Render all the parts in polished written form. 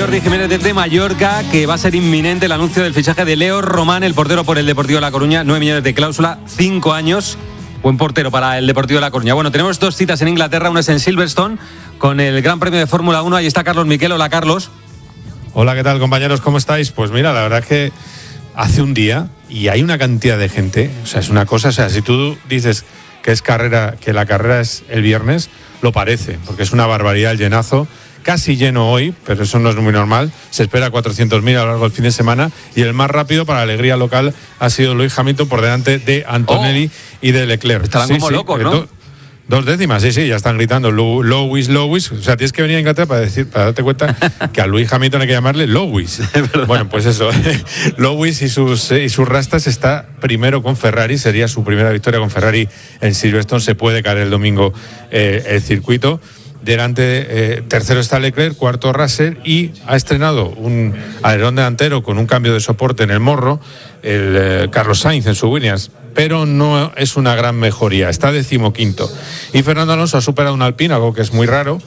Jordi Jiménez desde Mallorca, que va a ser inminente el anuncio del fichaje de Leo Román, el portero por el Deportivo de La Coruña. 9 millones de cláusula, 5 años. Buen portero para el Deportivo de La Coruña. Bueno, tenemos 2 citas en Inglaterra, una es en Silverstone, con el Gran Premio de Fórmula 1. Ahí está Carlos Miquel. Hola, Carlos. Hola, ¿qué tal, compañeros? ¿Cómo estáis? Pues mira, la verdad es que hace un día y hay una cantidad de gente. O sea, es una cosa, o sea, si tú dices que es carrera, que la carrera es el viernes, lo parece, porque es una barbaridad el llenazo. Casi lleno hoy, pero eso no es muy normal. Se espera 400.000 a lo largo del fin de semana. Y el más rápido para la alegría local ha sido Lewis Hamilton por delante de Antonelli y de Leclerc. Estarán como locos, ¿no? 2 décimas, sí, ya están gritando Lewis. O sea, tienes que venir a Inglaterra para darte cuenta que a Lewis Hamilton hay que llamarle Lewis. Bueno, pues eso. Lewis y sus rastas está primero con Ferrari. Sería su primera victoria con Ferrari en Silverstone. Se puede caer el domingo el circuito. Delante, tercero está Leclerc, cuarto Russell, y ha estrenado un alerón delantero con un cambio de soporte en el morro, el Carlos Sainz en su Williams, pero no es una gran mejoría, está 15º. Y Fernando Alonso ha superado un Alpine, algo que es muy raro,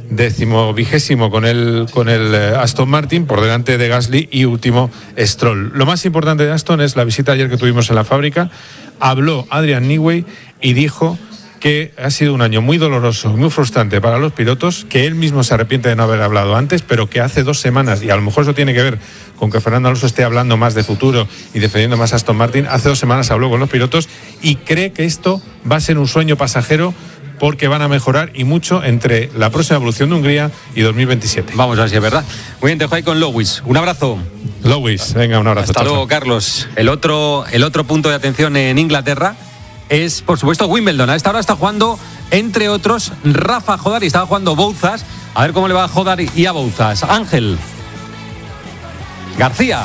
12º con el Aston Martin, por delante de Gasly, y último Stroll. Lo más importante de Aston es la visita ayer que tuvimos en la fábrica. Habló Adrian Newey y dijo que ha sido un año muy doloroso, muy frustrante para los pilotos, que él mismo se arrepiente de no haber hablado antes, pero que hace 2 semanas, y a lo mejor eso tiene que ver con que Fernando Alonso esté hablando más de futuro y defendiendo más a Aston Martin, hace 2 semanas habló con los pilotos y cree que esto va a ser un sueño pasajero, porque van a mejorar y mucho entre la próxima evolución de Hungría y 2027. Vamos a ver si es verdad. Muy bien, te dejo ahí con Lewis. Un abrazo. Lewis, venga, un abrazo. Hasta luego, Carlos. El otro punto de atención en Inglaterra es, por supuesto, Wimbledon. A esta hora está jugando, entre otros, Rafa Jodar, y estaba jugando Bouzas. A ver cómo le va a Jodar y a Bouzas. Ángel García.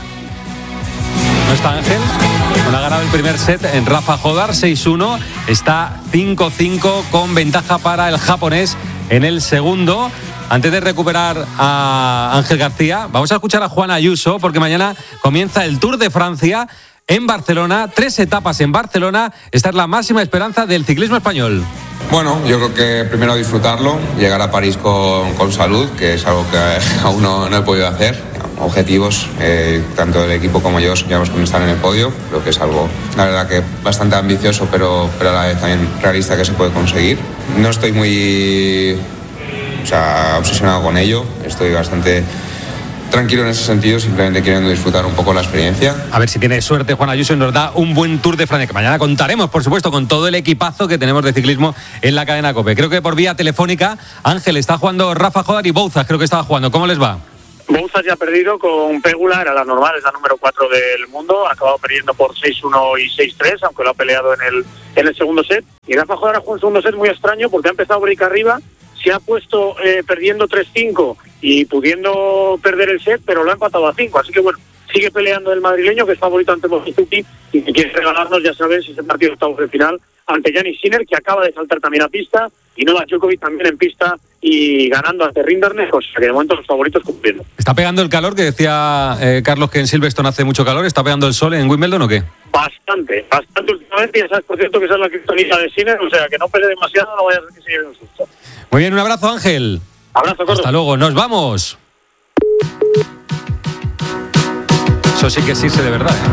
¿No está Ángel? Bueno, ha ganado el primer set en Rafa Jodar, 6-1. Está 5-5 con ventaja para el japonés en el segundo. Antes de recuperar a Ángel García, vamos a escuchar a Juan Ayuso, porque mañana comienza el Tour de Francia en Barcelona, 3 etapas en Barcelona. Esta es la máxima esperanza del ciclismo español. Bueno, yo creo que primero disfrutarlo, llegar a París con salud, que es algo que aún no he podido hacer. Objetivos, tanto el equipo como yo soñamos con estar en el podio. Creo que es algo, la verdad, que bastante ambicioso, pero a la vez también realista, que se puede conseguir. No estoy muy obsesionado con ello, estoy bastante tranquilo en ese sentido, simplemente queriendo disfrutar un poco la experiencia. A ver si tiene suerte Juan Ayuso y nos da un buen Tour de Francia, que mañana contaremos, por supuesto, con todo el equipazo que tenemos de ciclismo en la cadena COPE. Creo que por vía telefónica, Ángel, está jugando Rafa Jodar y Bouzas, creo que estaba jugando. ¿Cómo les va? Bouzas ya ha perdido con Pegula, era la normal, es la número 4 del mundo, ha acabado perdiendo por 6-1 y 6-3, aunque lo ha peleado en el segundo set. Y Rafa Jodar ha jugado un segundo set muy extraño, porque ha empezado break arriba, se ha puesto perdiendo 3-5 y pudiendo perder el set, pero lo ha empatado a 5. Así que bueno, sigue peleando el madrileño, que es favorito ante Mojizuki, y que quiere regalarnos, ya sabes, ese partido de octavos de final ante Jannik Sinner, que acaba de saltar también a pista, y Novak Djokovic también en pista y ganando ante Rinderknech, o sea que de momento los favoritos cumpliendo. ¿Está pegando el calor, que decía Carlos que en Silverstone hace mucho calor? ¿Está pegando el sol en Wimbledon o qué? Bastante últimamente, ya sabes, por cierto, que esa es la criptonita de Sinner, o sea que no pelee demasiado, no vaya a ser que se lleve un susto. Muy bien, un abrazo, Ángel. Abrazo, Carlos. Hasta luego, nos vamos. Eso sí que sí, de verdad, ¿eh?